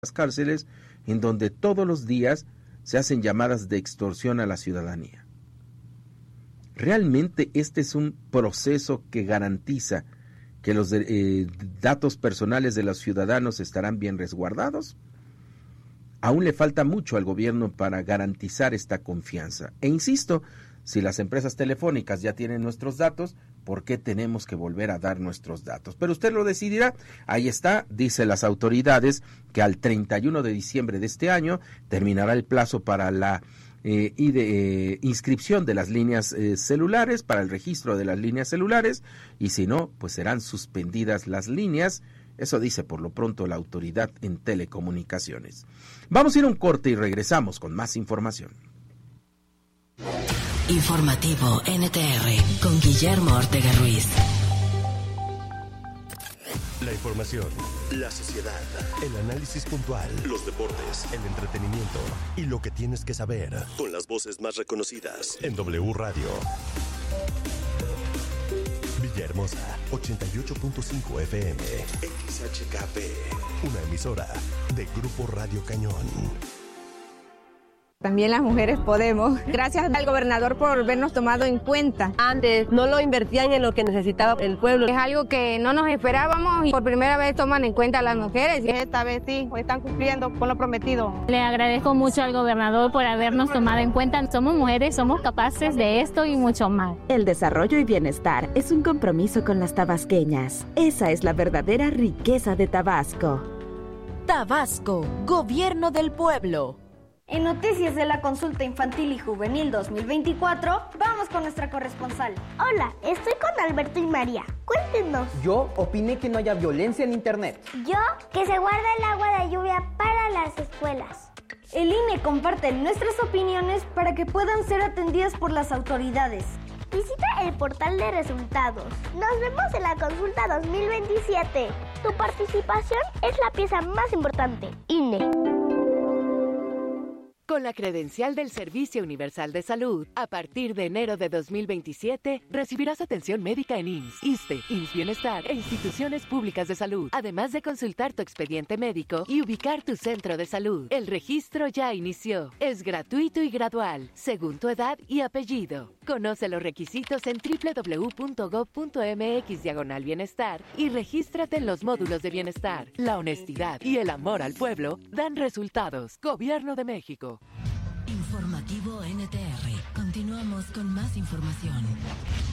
las cárceles, en donde todos los días se hacen llamadas de extorsión a la ciudadanía. ¿Realmente este es un proceso que garantiza que los datos personales de los ciudadanos estarán bien resguardados? Aún le falta mucho al gobierno para garantizar esta confianza. E insisto, si las empresas telefónicas ya tienen nuestros datos, ¿por qué tenemos que volver a dar nuestros datos? Pero usted lo decidirá. Ahí está, dice las autoridades, que al 31 de diciembre de este año terminará el plazo para la inscripción de las líneas celulares, para el registro de las líneas celulares, y si no, pues serán suspendidas las líneas. Eso dice por lo pronto la autoridad en telecomunicaciones. Vamos a ir a un corte y regresamos con más información. Informativo NTR con Guillermo Ortega Ruiz. La información, la sociedad, el análisis puntual, los deportes, el entretenimiento y lo que tienes que saber. Con las voces más reconocidas En W Radio. Villahermosa, 88.5 FM. XHKP. Una emisora de Grupo Radio Cañón. También las mujeres podemos. Gracias al gobernador por habernos tomado en cuenta. Antes no lo invertían en lo que necesitaba el pueblo. Es algo que no nos esperábamos y por primera vez toman en cuenta a las mujeres. Y esta vez sí, están cumpliendo con lo prometido. Le agradezco mucho al gobernador por habernos tomado en cuenta. Somos mujeres, somos capaces de esto y mucho más. El desarrollo y bienestar es un compromiso con las tabasqueñas. Esa es la verdadera riqueza de Tabasco. Tabasco, Gobierno del Pueblo. En noticias de la Consulta Infantil y Juvenil 2024, vamos con nuestra corresponsal. Hola, estoy con Alberto y María. Cuéntenos. Yo opiné que no haya violencia en internet. Yo, que se guarda el agua de lluvia para las escuelas. El INE comparte nuestras opiniones para que puedan ser atendidas por las autoridades. Visita el portal de resultados. Nos vemos en la Consulta 2027. Tu participación es la pieza más importante. INE. Con la credencial del Servicio Universal de Salud, a partir de enero de 2027, recibirás atención médica en IMSS, ISSSTE, IMSS Bienestar e instituciones públicas de salud, además de consultar tu expediente médico y ubicar tu centro de salud. El registro ya inició. Es gratuito y gradual, según tu edad y apellido. Conoce los requisitos en www.gov.mx/bienestar y regístrate en los módulos de bienestar. La honestidad y el amor al pueblo dan resultados. Gobierno de México. Informativo NTR. Continuamos con más información.